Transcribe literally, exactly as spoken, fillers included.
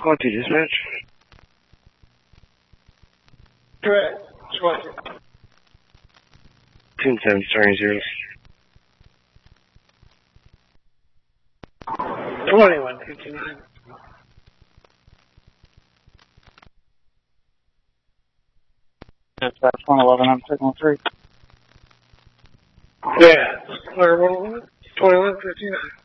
Squad two dispatch. Correct. Squad two. Two seven starting zeros. Twenty-one fifty-nine. Dispatch one eleven, I'm signal three. Yeah. Clear one eleven. Twenty-one fifty-nine.